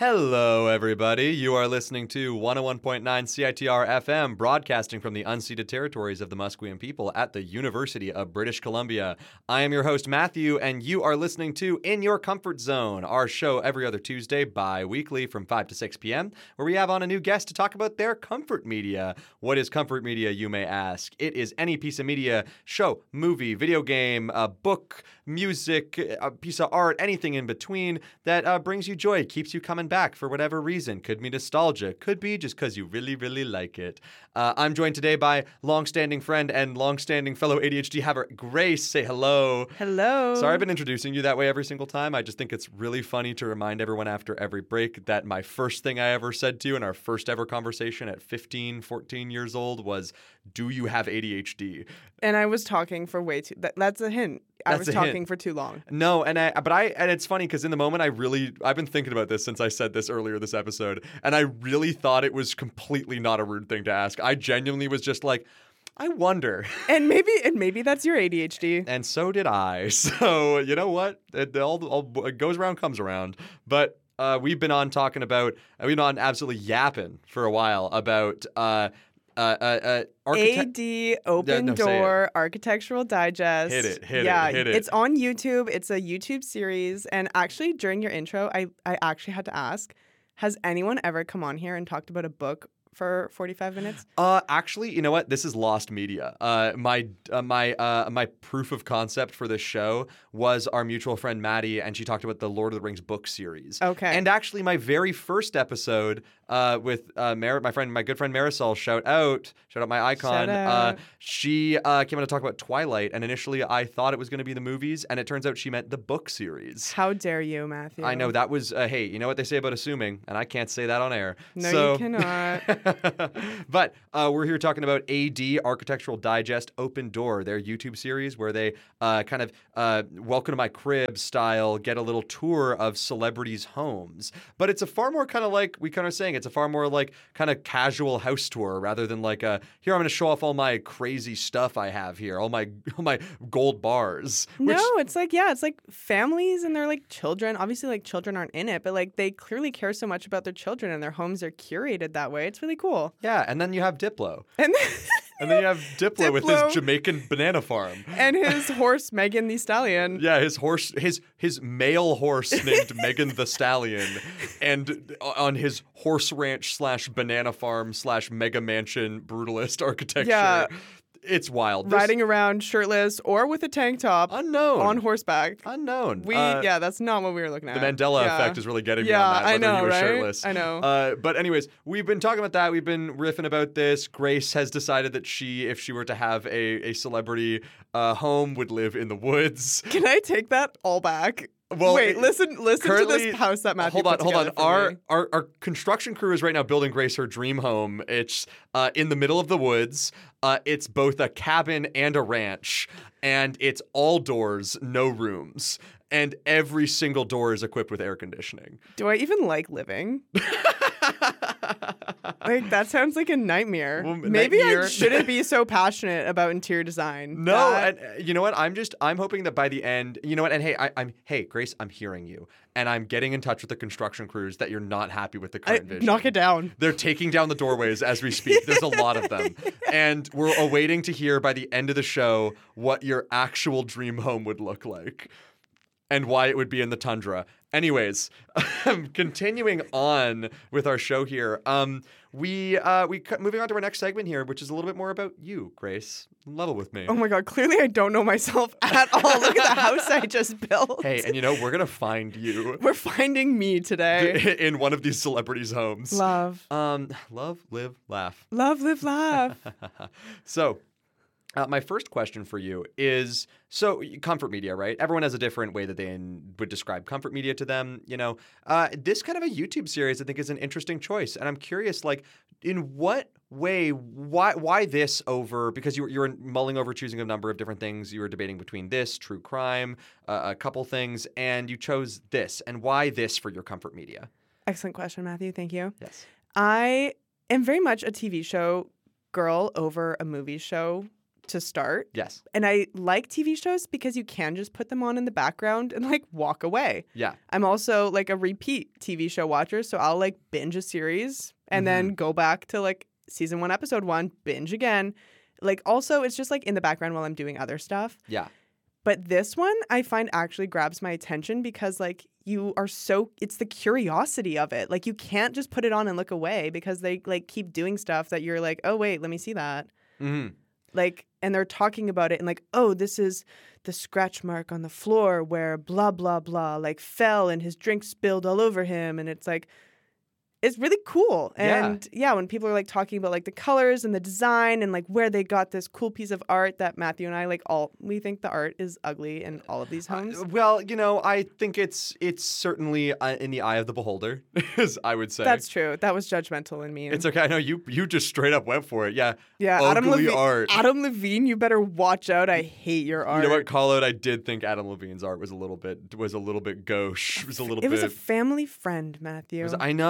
Hello, everybody. You are listening to 101.9 CITR FM, broadcasting from the unceded territories of the Musqueam people at the University of British Columbia. I am your host, Matthew, and you are listening to In Your Comfort Zone, our show every other Tuesday bi-weekly from 5 to 6 p.m., where we have on a new guest to talk about their comfort media. What is comfort media, you may ask? It is any piece of media, show, movie, video game, book, music, a piece of art, anything in between that brings you joy, keeps you coming back for whatever reason. Could be nostalgia, could be just because you really, really like it. I'm joined today by longstanding friend and longstanding fellow ADHD haver, Grace. Say hello. Hello. Sorry I've been introducing you that way every single time. I just think it's really funny to remind everyone after every break that my first thing I ever said to you in our first ever conversation at 15, 14 years old was, do you have ADHD? And I was talking for way too... That's a hint. I was talking for too long. No, and it's funny because in the moment I've been thinking about this since I said this earlier this episode, and I really thought it was completely not a rude thing to ask. I genuinely was just like, I wonder. And maybe that's your ADHD. And so did I. So you know what? It goes around, comes around. But we've been on absolutely yapping for a while about AD Open Door Architectural Digest. Hit it. It's on YouTube. It's a YouTube series. And actually, during your intro, I actually had to ask, has anyone ever come on here and talked about a book for 45 minutes? Actually, you know what? This is lost media. My proof of concept for this show was our mutual friend Maddie, and she talked about the Lord of the Rings book series. Okay. And actually, my very first episode with my good friend Marisol, shout out my icon. Shout out. She came on to talk about Twilight, and initially I thought it was going to be the movies, and it turns out she meant the book series. How dare you, Matthew? I know that was hey, you know what they say about assuming, and I can't say that on air. No, you cannot. But we're here talking about AD Architectural Digest Open Door, their YouTube series where they kind of welcome to my crib style, get a little tour of celebrities' homes. But it's a far more kind of like we kind of saying, it's a far more like kind of casual house tour rather than like here I'm going to show off all my crazy stuff I have here, all my gold bars. It's like families and they're like children. Obviously, like children aren't in it, but like they clearly care so much about their children and their homes are curated that way. It's really cool. Yeah, and then you have Diplo. And then you have Diplo with his Jamaican banana farm. And his horse, Megan the Stallion. Yeah, his male horse named Megan the Stallion. And on his horse ranch / banana / mega mansion brutalist architecture. Yeah. It's wild. Riding around shirtless or with a tank top. Unknown. On horseback. Unknown. That's not what we were looking at. The Mandela effect is really getting me on that. I know, he was right? Shirtless. I know. But anyways, we've been talking about that. We've been riffing about this. Grace has decided that if she were to have a celebrity home, would live in the woods. Can I take that all back? Well, wait, listen to this house that Matthew put together for me. Our construction crew is right now building Grace her dream home. It's in the middle of the woods. It's both a cabin and a ranch, and it's all doors, no rooms. And every single door is equipped with air conditioning. Do I even like living? Like, that sounds like a nightmare. Well, maybe I shouldn't be so passionate about interior design. No, and you know what? I'm hoping that by the end, you know what? And hey, Grace, I'm hearing you. And I'm getting in touch with the construction crews that you're not happy with the current vision. Knock it down. They're taking down the doorways as we speak. There's a lot of them. And we're awaiting to hear by the end of the show what your actual dream home would look like. And why it would be in the tundra. Anyways, continuing on with our show here, moving on to our next segment here, which is a little bit more about you, Grace. Level with me. Oh my God, clearly I don't know myself at all. Look at the house I just built. Hey, and you know, we're going to find you. We're finding me today. In one of these celebrities' homes. Love. Love, live, laugh. Love, live, laugh. So... my first question for you is, so comfort media, right? Everyone has a different way that they would describe comfort media to them. You know, this kind of a YouTube series, I think, is an interesting choice. And I'm curious, like, in what way, why this over, because you're mulling over choosing a number of different things. You were debating between this, true crime, a couple things, and you chose this. And why this for your comfort media? Excellent question, Matthew. Thank you. Yes. I am very much a TV show girl over a movie show to start. Yes. And I like TV shows because you can just put them on in the background and like walk away. Yeah. I'm also like a repeat TV show watcher, so I'll like binge a series and then go back to like season 1, episode 1, binge again. Like also it's just like in the background while I'm doing other stuff. Yeah. But this one I find actually grabs my attention because like you are so, it's the curiosity of it. Like you can't just put it on and look away because they like keep doing stuff that you're like, oh wait, let me see that. Mm-hmm. Like, and they're talking about it and like, oh, this is the scratch mark on the floor where blah, blah, blah, like fell and his drink spilled all over him. And it's like, it's really cool. And yeah, when people are like talking about like the colors and the design and like where they got this cool piece of art that Matthew and I like we think the art is ugly in all of these homes. Well, you know, I think it's certainly in the eye of the beholder, as I would say. That's true. That was judgmental in me. It's okay. I know you just straight up went for it. Yeah. Yeah. Ugly art. Adam Levine, you better watch out. I hate your art. You know what, call out? I did think Adam Levine's art was a little bit gauche. It was a little bit. It was a family friend, Matthew.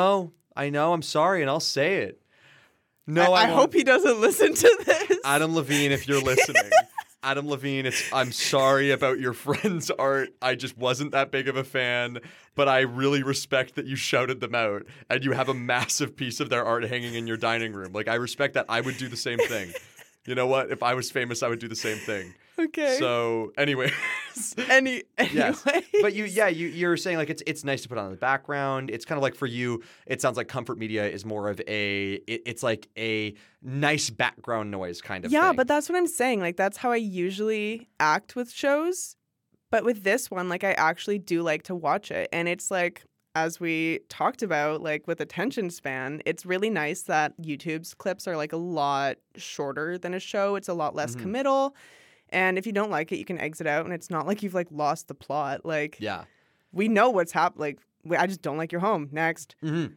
I know. I'm sorry, and I'll say it. No, I hope he doesn't listen to this. Adam Levine, if you're listening. Adam Levine, I'm sorry about your friend's art. I just wasn't that big of a fan, but I really respect that you shouted them out and you have a massive piece of their art hanging in your dining room. Like, I respect that. I would do the same thing. You know what? If I was famous, I would do the same thing. Okay. So, anyway. Anyway. Yes. But you're saying like it's nice to put on in the background. It's kind of like for you, it sounds like comfort media is more of it's like a nice background noise kind of thing. Yeah, but that's what I'm saying. Like that's how I usually act with shows. But with this one, like I actually do like to watch it. And it's like, as we talked about, like with attention span, it's really nice that YouTube's clips are like a lot shorter than a show. It's a lot less committal. And if you don't like it, you can exit out. And it's not like you've like lost the plot. Like, yeah, we know what's happened. Like, I just don't like your home. Next.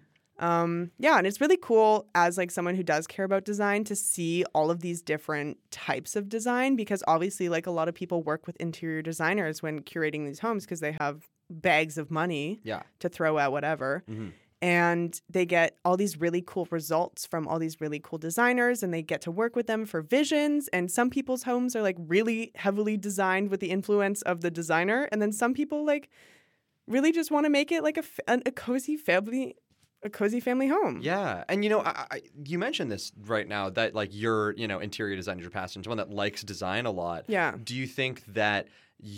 Yeah, and it's really cool as like someone who does care about design to see all of these different types of design, because obviously like a lot of people work with interior designers when curating these homes because they have bags of money to throw at whatever. And they get all these really cool results from all these really cool designers, and they get to work with them for visions. And some people's homes are like really heavily designed with the influence of the designer. And then some people like really just want to make it like a cozy family home. Yeah. And, you know, you mentioned this right now that like your, interior design is your passion, someone that likes design a lot. Yeah. Do you think that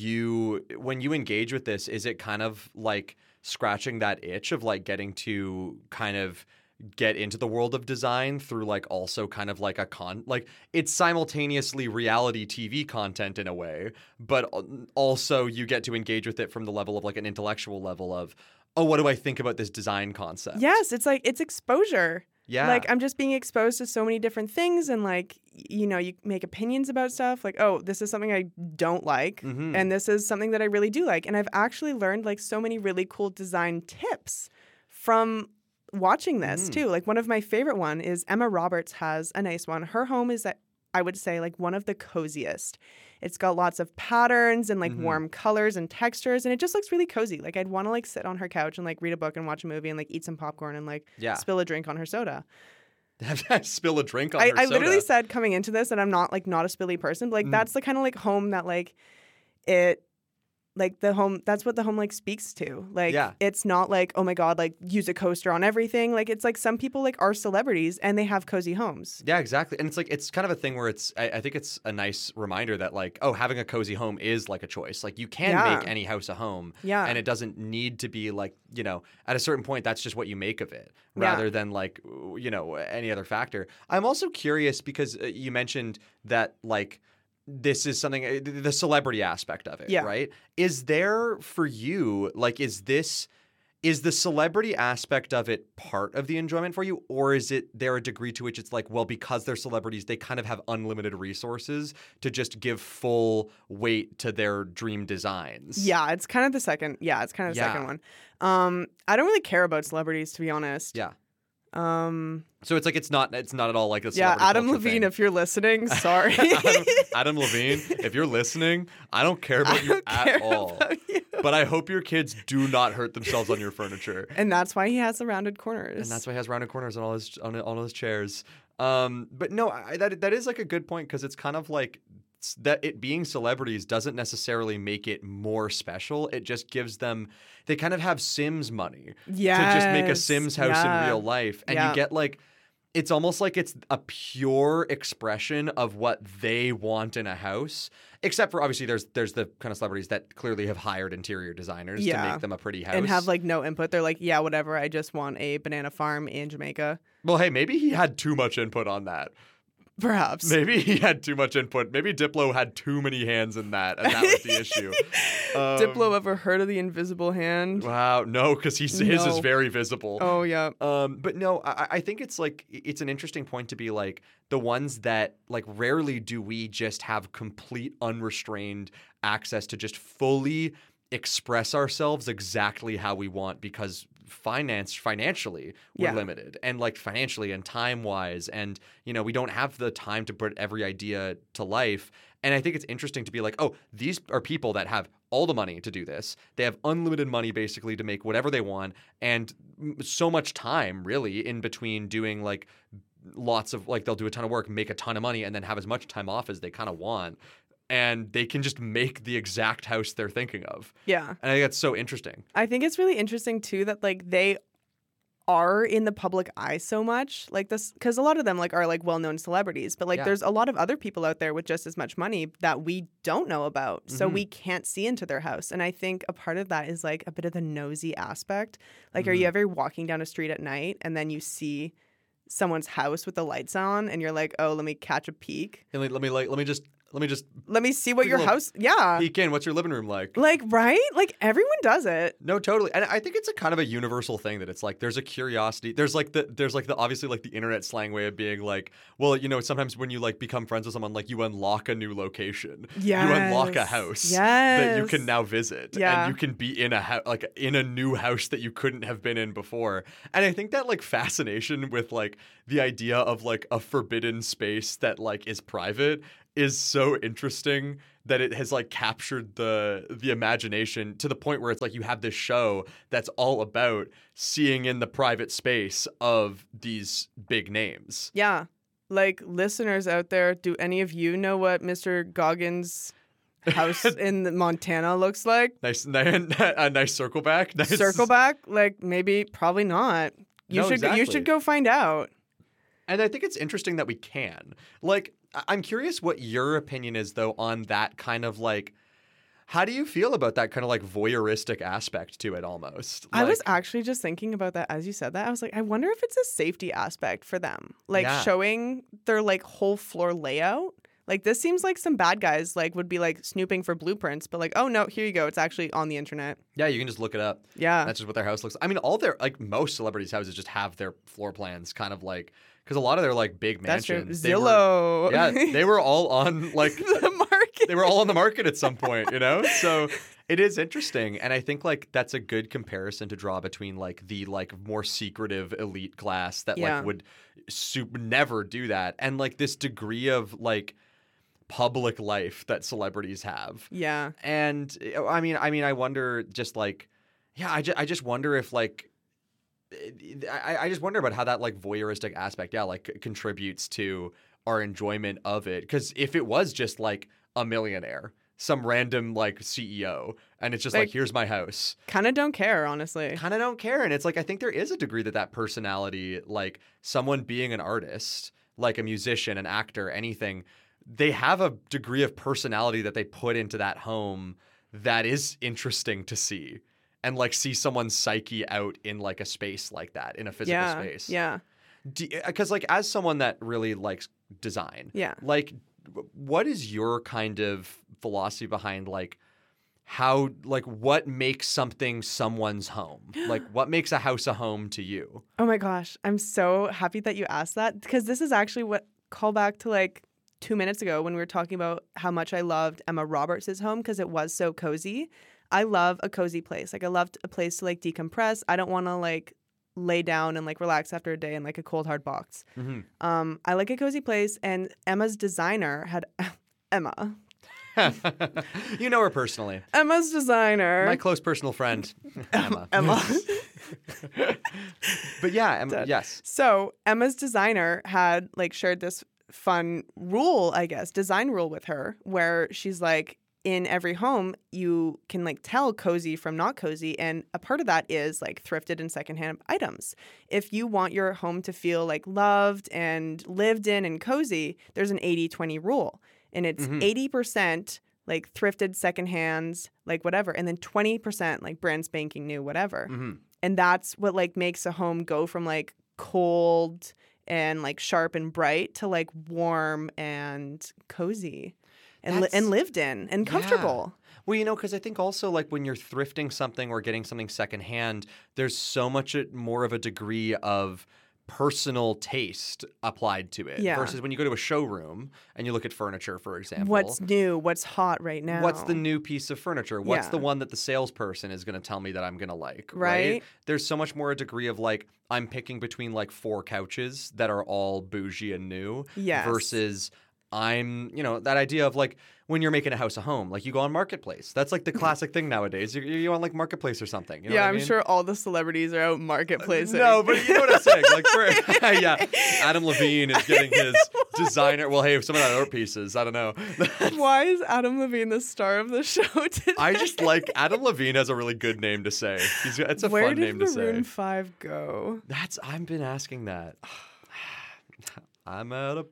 when you engage with this, is it kind of like scratching that itch of like getting to kind of get into the world of design through like also kind of like it's simultaneously reality TV content in a way, but also you get to engage with it from the level of like an intellectual level of, oh, what do I think about this design concept? Yes, it's like it's exposure. Yeah. Like I'm just being exposed to so many different things, and like, you make opinions about stuff like, oh, this is something I don't like, and this is something that I really do like. And I've actually learned like so many really cool design tips from watching this too. Like one of my favorite one is Emma Roberts has a nice one. Her home is, I would say, like one of the coziest. It's got lots of patterns and like warm colors and textures, and it just looks really cozy. Like I'd want to like sit on her couch and like read a book and watch a movie and like eat some popcorn and like spill a drink on her soda. Spill a drink on her soda. I literally said coming into this that I'm not a spilly person, but like that's the kind of like home that like it. Like the home, that's what the home like speaks to. Like it's not like, oh my God, like use a coaster on everything. Like it's like some people like are celebrities and they have cozy homes. Yeah, exactly. And it's like, it's kind of a thing where I think it's a nice reminder that like, oh, having a cozy home is like a choice. Like you can make any house a home. Yeah. And it doesn't need to be like, at a certain point, that's just what you make of it rather than like, any other factor. I'm also curious because you mentioned that like, this is something, the celebrity aspect of it, right? Is there for you, like, is the celebrity aspect of it part of the enjoyment for you? Or is there a degree to which it's like, well, because they're celebrities, they kind of have unlimited resources to just give full weight to their dream designs? Yeah, it's kind of the second. Yeah, it's kind of the second one. I don't really care about celebrities, to be honest. Yeah. So it's like it's not at all like a celebrity Adam Levine, thing. If you're listening, sorry. Adam Levine, if you're listening, I don't care about you at all. But I hope your kids do not hurt themselves on your furniture. And that's why he has the rounded corners. And that's why he has rounded corners on all his chairs. But no, that is like a good point because it's kind of like that it being celebrities doesn't necessarily make it more special. It just gives them, they kind of have Sims money to just make a Sims house in real life. And you get like, it's almost like it's a pure expression of what they want in a house. Except for obviously there's the kind of celebrities that clearly have hired interior designers to make them a pretty house. And have like no input. They're like, yeah, whatever. I just want a banana farm in Jamaica. Well, hey, maybe he had too much input on that. Perhaps. Maybe he had too much input. Maybe Diplo had too many hands in that, and that was the issue. Diplo ever heard of the invisible hand? Wow, no, because his is very visible. Oh, yeah. But no, I think it's like, it's an interesting point to be like, the ones that, like, rarely do we just have complete unrestrained access to just fully express ourselves exactly how we want, because financially we're limited, and like financially and time wise, and you know, we don't have the time to put every idea to life. And I think it's interesting to be like, oh, these are people that have all the money to do this. They have unlimited money basically to make whatever they want, and so much time really in between doing like lots of, like, they'll do a ton of work, make a ton of money, and then have as much time off as they kind of want. And they can just make the exact house they're thinking of. Yeah. And I think that's so interesting. I think it's really interesting, too, that, like, they are in the public eye so much. Like, this, because a lot of them, like, are, like, well-known celebrities. But, like, there's a lot of other people out there with just as much money that we don't know about. So we can't see into their house. And I think a part of that is, like, a bit of the nosy aspect. Like, are you ever walking down a street at night and then you see someone's house with the lights on and you're like, oh, let me catch a peek? And let me see what your house. Yeah. Peek in. What's your living room like? Like, right? Like, everyone does it. No, totally. And I think it's a kind of a universal thing that it's like, there's a curiosity. There's the obviously like the internet slang way of being like, well, you know, sometimes when you like become friends with someone, like you unlock a new location. Yes. You unlock a house that you can now visit. Yeah. And you can be in a like in a new house that you couldn't have been in before. And I think that like fascination with like the idea of like a forbidden space that like is private is so interesting, that it has like captured the imagination to the point where it's like you have this show that's all about seeing in the private space of these big names. Yeah. Like, listeners out there, do any of you know what Mr. Goggins' house in Montana looks like? A nice circle back. Nice. Circle back? Like, maybe, probably not. You should go find out. And I think it's interesting that we can. Like, I'm curious what your opinion is, though, on that kind of like, how do you feel about that kind of like voyeuristic aspect to it almost? I was actually just thinking about that as you said that. I was like, I wonder if it's a safety aspect for them, like showing their like whole floor layout. Like, this seems like some bad guys like would be like snooping for blueprints, but like, oh no, here you go. It's actually on the internet. Yeah, you can just look it up. Yeah. That's just what their house looks like. I mean, all their, like, most celebrities' houses just have their floor plans kind of like, because a lot of their like big mansions. That's true. Zillow. They were all on like the market. They were all on the market at some point, you know? So it is interesting. And I think like that's a good comparison to draw between like the like more secretive elite class that like would never do that, and like this degree of like public life that celebrities have. Yeah. And I mean, I wonder just like, I just wonder if like, I just wonder about how that like voyeuristic aspect, like contributes to our enjoyment of it. Because if it was just like a millionaire, some random like CEO, and it's just like here's my house. Kind of don't care, honestly. Kind of don't care. And it's like, I think there is a degree that personality, like someone being an artist, like a musician, an actor, anything, they have a degree of personality that they put into that home that is interesting to see. And like see someone's psyche out in like a space like that, in a physical space. Yeah. Because like as someone that really likes design, like what is your kind of philosophy behind like how, like what makes something someone's home? Like what makes a house a home to you? Oh my gosh. I'm so happy that you asked that, because this is actually what call back to like 2 minutes ago when we were talking about how much I loved Emma Roberts' home because it was so cozy. I love a cozy place. Like I loved a place to like decompress. I don't want to like lay down and like relax after a day in like a cold hard box. Mm-hmm. I like a cozy place, and Emma's designer had Emma. You know her personally. Emma's designer. My close personal friend, Emma. But yeah, Emma, yes. So Emma's designer had like shared this fun rule, I guess, design rule with her, where she's like, in every home, you can like tell cozy from not cozy. And a part of that is like thrifted and secondhand items. If you want your home to feel like loved and lived in and cozy, there's an 80-20 rule. And it's 80% like thrifted secondhands, like whatever. And then 20% like brand spanking new, whatever. And that's what like makes a home go from like cold and like sharp and bright to like warm and cozy. And lived in and comfortable. Yeah. Well, you know, because I think also like when you're thrifting something or getting something secondhand, there's so much more of a degree of personal taste applied to it versus when you go to a showroom and you look at furniture, for example. What's new? What's hot right now? What's the new piece of furniture? What's the one that the salesperson is going to tell me that I'm going to like? Right? There's so much more a degree of like I'm picking between like 4 couches that are all bougie and new versus I'm, you know, that idea of like when you're making a house a home, like you go on Marketplace. That's like the classic thing nowadays. You on like Marketplace or something. You know I'm sure all the celebrities are out Marketplace. No, but you know what I'm saying. Like, Adam Levine is getting his designer. Well, hey, some of that art pieces, I don't know. Why is Adam Levine the star of the show today? I just like Adam Levine has a really good name to say. It's a fun name to say. Where did Maroon 5 go? I've been asking that. I'm at a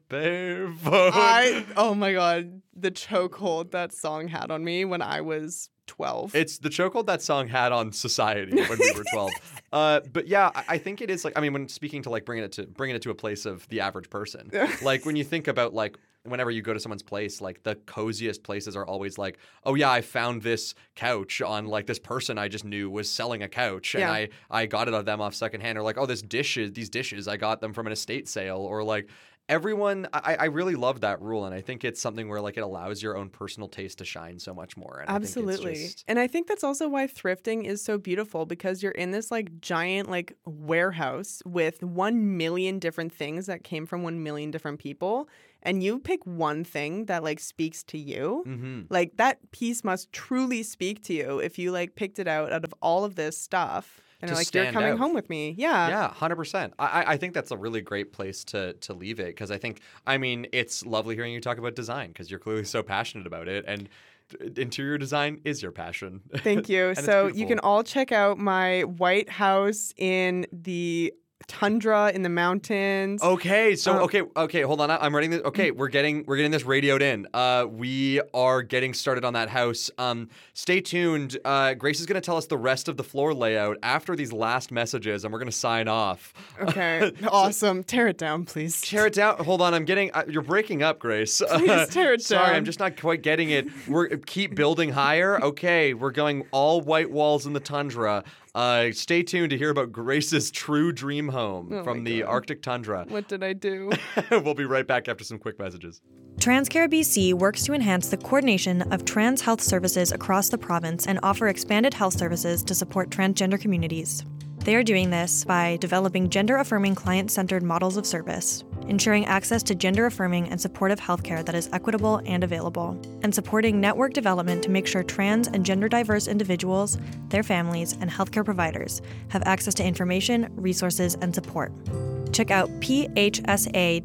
payphone. Oh my God, the chokehold that song had on me when I was 12. It's the chokehold that song had on society when we were 12. But yeah, I think it is like, I mean, when speaking to like bringing it to a place of the average person, like when you think about like whenever you go to someone's place, like the coziest places are always like, oh yeah, I found this couch on like this person I just knew was selling a couch and I got it of them off secondhand, or like, oh, these dishes, I got them from an estate sale, or like everyone, I really love that rule, and I think it's something where like it allows your own personal taste to shine so much more. And absolutely. I think it's just... And I think that's also why thrifting is so beautiful, because you're in this like giant like warehouse with 1 million different things that came from 1 million different people, and you pick one thing that like speaks to you. Like that piece must truly speak to you if you like picked it out of all of this stuff. And like, you're coming home with me. Yeah, 100%. I think that's a really great place to leave it, because I mean, it's lovely hearing you talk about design, because you're clearly so passionate about it, and interior design is your passion. Thank you. So you can all check out my white house in the tundra in the mountains. Okay, so okay, hold on. I'm writing this. Okay, we're getting this radioed in. We are getting started on that house. Stay tuned. Grace is going to tell us the rest of the floor layout after these last messages, and we're going to sign off. Okay, awesome. Tear it down, please. Tear it down. Hold on, I'm getting. You're breaking up, Grace. Please tear it down. Sorry, I'm just not quite getting it. Keep building higher. Okay, we're going all white walls in the tundra. Stay tuned to hear about Grace's true dream home from the Arctic tundra. What did I do? We'll be right back after some quick messages. TransCare BC works to enhance the coordination of trans health services across the province and offer expanded health services to support transgender communities. They are doing this by developing gender-affirming client-centered models of service, ensuring access to gender-affirming and supportive healthcare that is equitable and available, and supporting network development to make sure trans and gender-diverse individuals, their families, and healthcare providers have access to information, resources, and support. Check out phsa.ca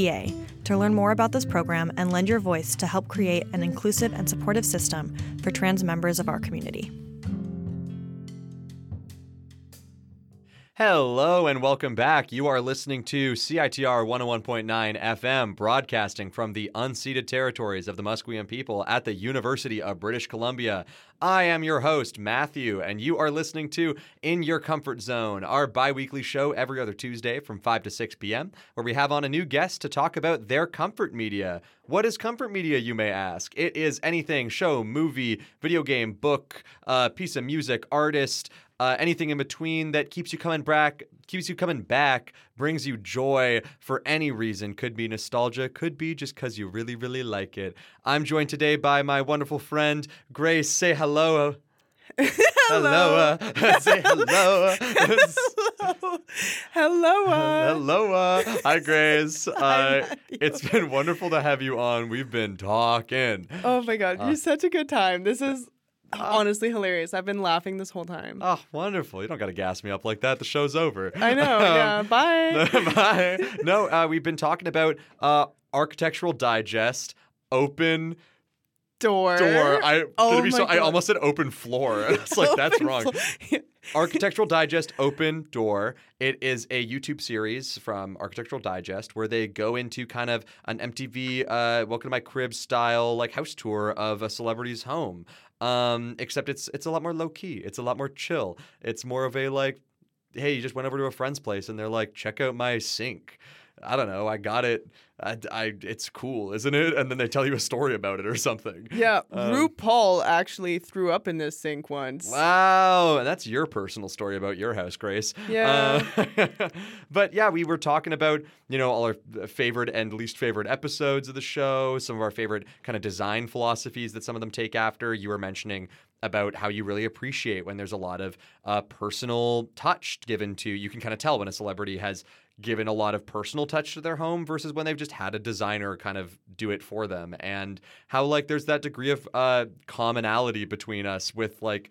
to learn more about this program and lend your voice to help create an inclusive and supportive system for trans members of our community. Hello and welcome back. You are listening to CITR 101.9 FM, broadcasting from the unceded territories of the Musqueam people at the University of British Columbia. I am your host, Matthew, and you are listening to In Your Comfort Zone, our bi-weekly show every other Tuesday from 5 to 6 p.m., where we have on a new guest to talk about their comfort media. What is comfort media, you may ask? It is anything, show, movie, video game, book, piece of music, artist, anything in between that keeps you coming back, brings you joy for any reason. Could be nostalgia, could be just because you really, really like it. I'm joined today by my wonderful friend, Grace. Say hello. Hello. Say hello. Hello. Hello. Hi, Grace. Hi, It's been wonderful to have you on. We've been talking. Oh my God, you're such a good time. This is honestly hilarious. I've been laughing this whole time. Oh, wonderful. You don't got to gas me up like that. The show's over. I know. Yeah. Bye. Bye. No, we've been talking about Architectural Digest, open Door. I God. almost said open floor. It's like, that's wrong. Floor. Architectural Digest Open Door. It is a YouTube series from Architectural Digest where they go into kind of an MTV Welcome to My Crib style like house tour of a celebrity's home. Except it's a lot more low key. It's a lot more chill. It's more of a like, hey, you just went over to a friend's place and they're like, check out my sink. I don't know. I got it. It's cool, isn't it? And then they tell you a story about it or something. Yeah, RuPaul actually threw up in this sink once. Wow, that's your personal story about your house, Grace. Yeah. But yeah, we were talking about, all our favorite and least favorite episodes of the show, some of our favorite kind of design philosophies that some of them take after. You were mentioning about how you really appreciate when there's a lot of personal touch given to, you can kind of tell when a celebrity has given a lot of personal touch to their home versus when they've just had a designer kind of do it for them, and how like there's that degree of commonality between us with like,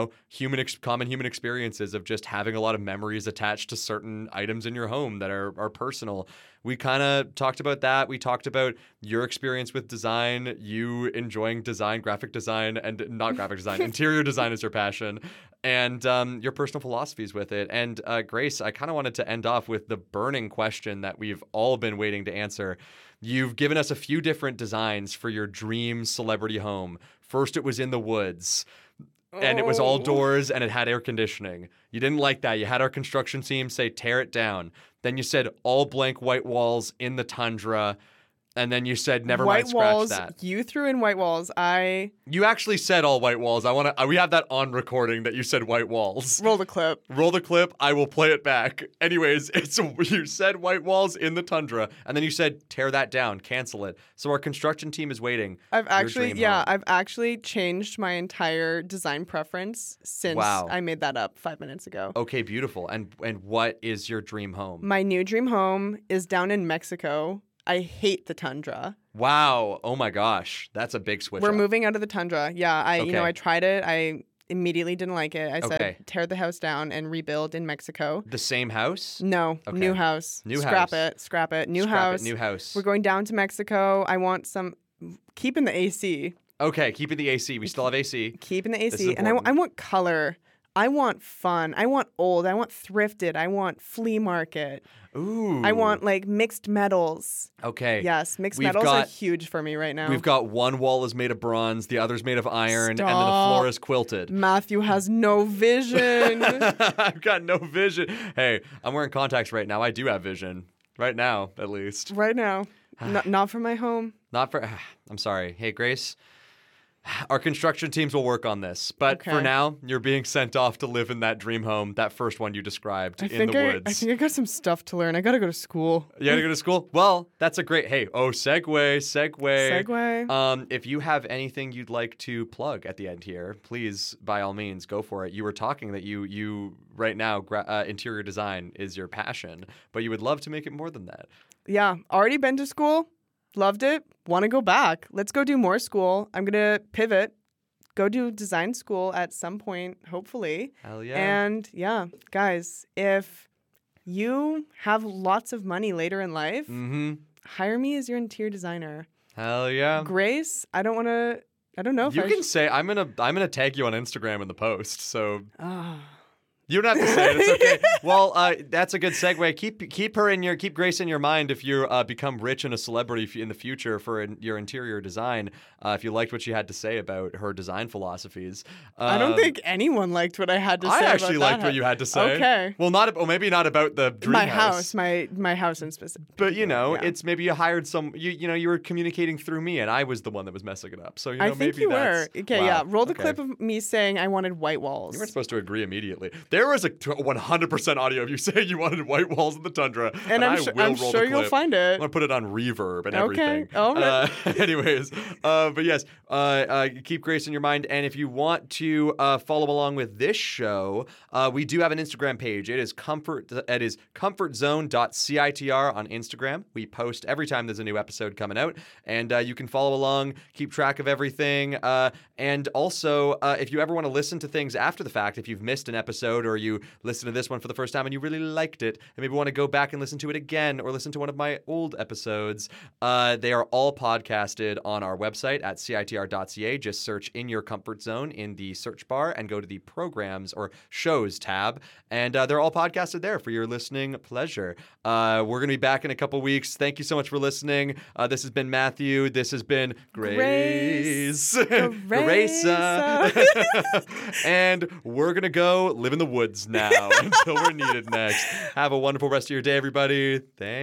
common human experiences of just having a lot of memories attached to certain items in your home that are personal. We kind of talked about that. We talked about your experience with design, you enjoying design, graphic design, and not graphic design, interior design is your passion, and your personal philosophies with it. And Grace, I kind of wanted to end off with the burning question that we've all been waiting to answer. You've given us a few different designs for your dream celebrity home. First, it was in the woods. And it was all doors and it had air conditioning. You didn't like that. You had our construction team say, tear it down. Then you said all blank white walls in the tundra. And then you said, never mind, scratch that. You threw in white walls. You actually said all white walls. We have that on recording that you said white walls. Roll the clip. Roll the clip. I will play it back. Anyways, you said white walls in the tundra, and then you said tear that down, cancel it. So our construction team is waiting. I've actually changed my entire design preference since I made that up 5 minutes ago. Okay, beautiful. And what is your dream home? My new dream home is down in Mexico. I hate the tundra. Wow. Oh my gosh. That's a big switch. We're moving out of the tundra. Yeah. I tried it. I immediately didn't like it. I said, tear the house down and rebuild in Mexico. The same house? No. Okay. New house. Scrap it. New house. We're going down to Mexico. I want keeping the AC. Okay. Keeping the AC. We still have AC. Keeping the AC. And I want color. I want fun. I want old. I want thrifted. I want flea market. Ooh. I want like mixed metals. Okay. Yes, mixed metals are huge for me right now. We've got one wall is made of bronze, the other's made of iron, and then the floor is quilted. Matthew has no vision. I've got no vision. Hey, I'm wearing contacts right now. I do have vision. Right now, at least. Right now. Not for my home. I'm sorry. Hey, Grace. Our construction teams will work on this. But for now, you're being sent off to live in that dream home, that first one you described in the woods. I think I got some stuff to learn. I got to go to school. You got to go to school? Well, that's a great... segue. If you have anything you'd like to plug at the end here, please, by all means, go for it. You were talking that you right now, interior design is your passion, but you would love to make it more than that. Yeah. Already been to school. Loved it. Want to go back. Let's go do more school. I'm going to pivot, go do design school at some point, hopefully. Hell yeah. And yeah, guys, if you have lots of money later in life, hire me as your interior designer. Hell yeah. Grace, I don't know if you can say I'm gonna tag you on Instagram in the post. So you don't have to say it. It's okay. Well, that's a good segue. Keep Grace in your mind if you become rich and a celebrity in the future for your interior design. If you liked what she had to say about her design philosophies, I don't think anyone liked what I had to say. I actually liked what you had to say. Okay. Well, maybe not about the dream house. My house in specific. But it's maybe you hired some. You were communicating through me, and I was the one that was messing it up. So I think maybe you were. Okay, wow. yeah. Roll the clip of me saying I wanted white walls. You weren't supposed to agree immediately. There was a 100% audio of you saying you wanted white walls in the tundra. And I'm sure you'll find it. I'm going to put it on reverb and everything. Okay. All right. Anyways, but yes, keep Grace in your mind. And if you want to follow along with this show, we do have an Instagram page. It is comfortzone.citr on Instagram. We post every time there's a new episode coming out. And you can follow along, keep track of everything. And also, if you ever want to listen to things after the fact, if you've missed an episode or you listen to this one for the first time and you really liked it and maybe want to go back and listen to it again or listen to one of my old episodes, they are all podcasted on our website at CITR.ca. Just search In Your Comfort Zone in the search bar and go to the programs or shows tab. And they're all podcasted there for your listening pleasure. We're going to be back in a couple weeks. Thank you so much for listening. This has been Matthew. This has been Grace. And we're going to go live in the woods now until we're needed next. Have a wonderful rest of your day, everybody. Thanks.